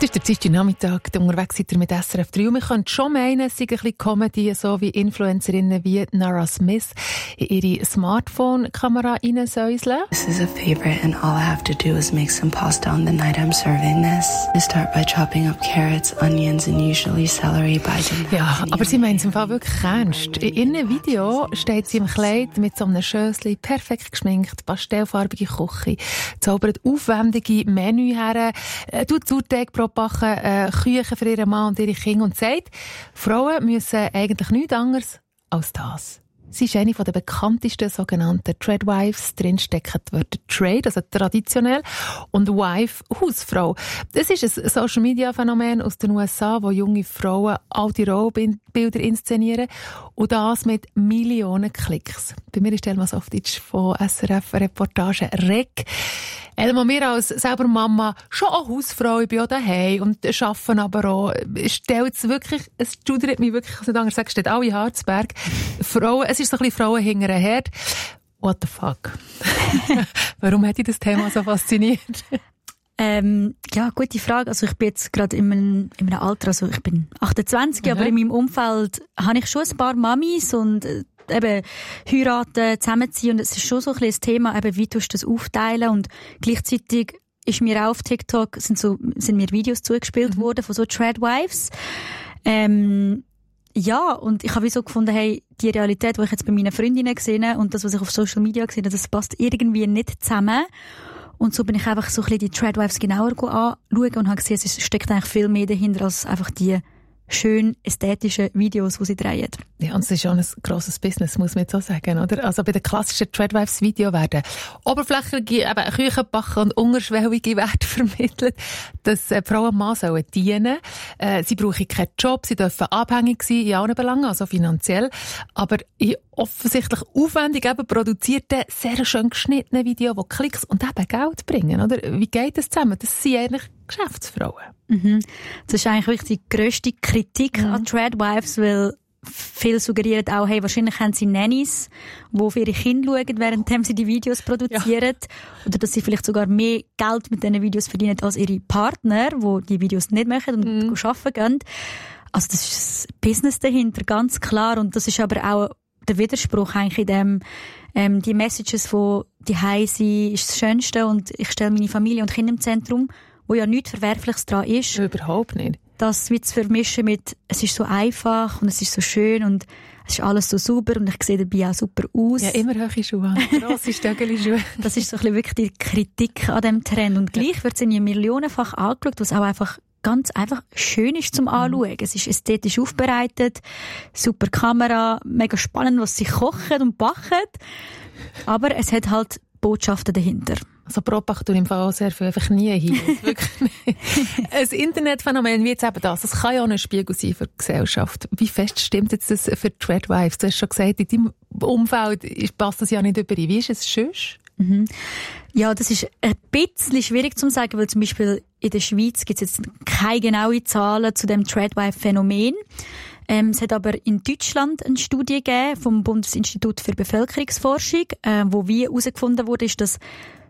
ist der Dienstag Nachmittag, unterwegs seid ihr mit SRF 3 und wir können schon meinen, es sei ein bisschen Comedy, so wie Influencerinnen wie Nara Smith in ihre Smartphone-Kamera reinsäuseln. This is a favorite and all I have to do is make some pasta on the night I'm serving this. I start by chopping up carrots, onions and usually celery by the Ja, aber sie meint es im Fall wirklich ernst. In ihrem Video steht sie im Kleid mit so einem Schößli, perfekt geschminkt, pastellfarbige Küche, zaubert aufwendige Menü her, tut Sauerteigbrot backen, Küchen für ihren Mann und ihre Kinder und sagt, Frauen müssen eigentlich nichts anderes als das. Sie ist eine der bekanntesten sogenannten Tradwives. Drin stecken die Wörter Trade, also traditionell, und Wife, Hausfrau. Das ist ein Social-Media-Phänomen aus den USA, wo junge Frauen alte Rollenbilder inszenieren und das mit Millionen Klicks. Bei mir ist Elma Softic von SRF-Reportage REC. Elma, mir als selber Mama, schon auch Hausfrau, ich bin auch daheim und arbeite aber auch. Es studert mich wirklich, ich kann nicht sagen, steht alle Harzberg. Frauen, es ist so ein bisschen Frauen hinter einem Herd. What the fuck? Warum hat dich das Thema so fasziniert? Ja, gute Frage. Also ich bin jetzt gerade in einem Alter, also ich bin 28, aber in meinem Umfeld habe ich schon ein paar Mamis und eben heiraten, zusammenziehen und es ist schon so ein bisschen das Thema, eben, wie tust du das aufteilen und gleichzeitig ist mir auch auf TikTok sind mir Videos zugespielt worden von so Tradwives. Ja, und ich habe so gefunden, hey, die Realität, die ich jetzt bei meinen Freundinnen gesehen habe und das, was ich auf Social Media gesehen habe, das passt irgendwie nicht zusammen. Und so bin ich einfach so ein bisschen die Tradwives genauer anschauen und habe gesehen, es steckt eigentlich viel mehr dahinter als einfach die schön ästhetische Videos, die sie drehen. Ja, und es ist schon ein grosses Business, muss man jetzt so sagen, oder? Also bei den klassischen Tradwives-Video werden oberflächliche Küchen backen und unterschwellige Werte vermittelt, dass Frauen Mann sollen dienen. Sie brauchen keinen Job, sie dürfen abhängig sein in allen Belangen, also finanziell, aber in offensichtlich aufwendig eben produzierten, sehr schön geschnittenen Video, die Klicks und eben Geld bringen, oder? Wie geht das zusammen? Das sind eigentlich Geschäftsfrauen. Mhm. Das ist eigentlich wirklich die grösste Kritik an Tradwives, weil viele suggerieren auch, hey, wahrscheinlich haben sie Nannies, die auf ihre Kinder schauen, während sie die Videos produzieren. Ja. Oder dass sie vielleicht sogar mehr Geld mit diesen Videos verdienen als ihre Partner, die die Videos nicht machen und arbeiten gehen. Also das ist das Business dahinter, ganz klar. Und das ist aber auch der Widerspruch eigentlich in dem, die Messages von die Heise ist das Schönste und ich stelle meine Familie und Kinder im Zentrum, wo ja nichts Verwerfliches dran ist. Überhaupt nicht. Das wie zu vermischen mit, es ist so einfach und es ist so schön und es ist alles so super und ich sehe dabei auch super aus. Ja, immer hohe Schuhe, grosse Stöckeli-Schuhe. Das ist so ein bisschen wirklich die Kritik an diesem Trend. Und gleich wird es in millionenfach angeschaut, was auch einfach ganz einfach schön ist zum Anschauen. Es ist ästhetisch aufbereitet, super Kamera, mega spannend, was sie kochen und backen. Aber es hat halt Botschaften dahinter. Also Brotbach tun im Fall sehr viel einfach nie hin. Wirklich nicht. Ein Internetphänomen wie jetzt eben das kann ja auch ein Spiegel sein für die Gesellschaft. Wie fest stimmt jetzt das für Tradwives? Du hast schon gesagt, in deinem Umfeld passt das ja nicht überein. Wie ist es sonst? Mhm. Ja, das ist ein bisschen schwierig zu sagen, weil zum Beispiel in der Schweiz gibt es jetzt keine genauen Zahlen zu dem Tradwife-Phänomen. Es hat aber in Deutschland eine Studie gegeben vom Bundesinstitut für Bevölkerungsforschung, wo wie herausgefunden wurde, ist, dass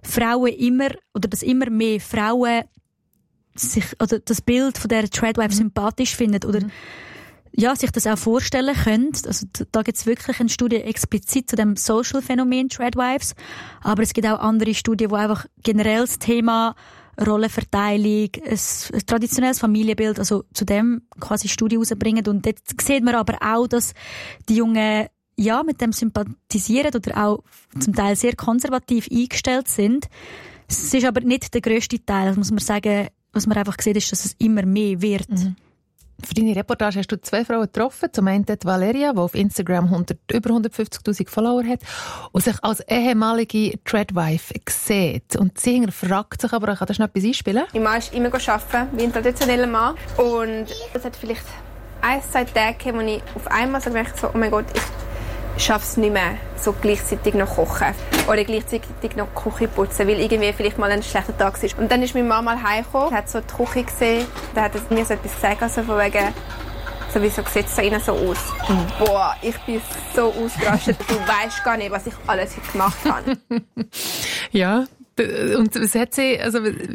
dass immer mehr Frauen sich, oder das Bild von der Tradwife sympathisch finden oder ja, sich das auch vorstellen können. Also da gibt es wirklich eine Studie explizit zu dem Social-Phänomen Tradwives, aber es gibt auch andere Studien, wo einfach generell das Thema Rollenverteilung, ein traditionelles Familienbild, also zu dem quasi Studie rausbringen. Und jetzt sieht man aber auch, dass die Jungen ja mit dem sympathisieren oder auch zum Teil sehr konservativ eingestellt sind. Es ist aber nicht der grösste Teil, das muss man sagen. Was man einfach sieht, ist, dass es immer mehr wird. Mhm. Für deine Reportage hast du 2 Frauen getroffen. Zum einen die Valeria, die auf Instagram über 150'000 Follower hat und sich als ehemalige Tradwife sieht. Und sie fragt sich aber, kann das noch etwas einspielen? Mein Mann ist immer arbeiten, wie ein traditioneller Mann. Und es hat vielleicht 1-2 Tage gegeben, wo ich auf einmal so gemerkt habe, oh mein Gott, ich schaffe es nicht mehr, so gleichzeitig noch kochen oder gleichzeitig noch die Küche putzen, weil irgendwie vielleicht mal ein schlechter Tag war. Und dann ist meine Mama mal heimgekommen, hat so die Küche gesehen, da hat er mir so etwas gesagt, also von wegen, sowieso sieht es so innen so aus. Boah, ich bin so ausgerastet, du weißt gar nicht, was ich alles heute gemacht habe. Ja, und was hat sie, also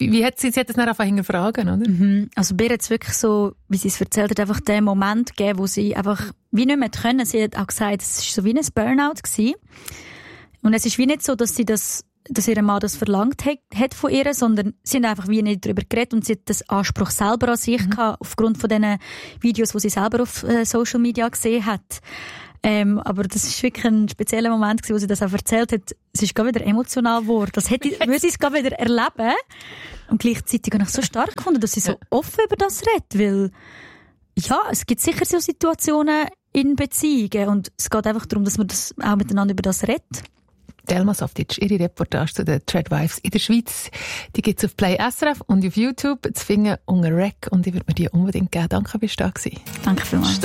Wie hat sie das dann angefangen zu fragen, oder? Also bei ihr hat es wirklich so, wie sie es erzählt hat, einfach den Moment gegeben, wo sie einfach wie nicht mehr können. Sie hat auch gesagt, es war so wie ein Burnout gewesen. Und es ist wie nicht so, dass ihr Mann das verlangt hat von ihr, sondern sie haben einfach wie nicht darüber geredet und sie hat das Anspruch selber an sich gehabt, aufgrund von diesen Videos, die sie selber auf Social Media gesehen hat. Aber das ist wirklich ein spezieller Moment gewesen, wo sie das auch erzählt hat. Es ist gar wieder emotional geworden. Das würde sie es gar wieder erleben. Und gleichzeitig habe ich so stark gefunden, dass sie so offen über das redet, weil, ja, es gibt sicher so Situationen in Beziehungen und es geht einfach darum, dass man das auch miteinander über das redet. Delma Softic, ihre Reportage zu den Tradwives in der Schweiz, die gibt es auf Play SRF und auf YouTube zu finden unter Rec und ich würde mir die unbedingt geben. Danke, bist du da gewesen. Danke vielmals.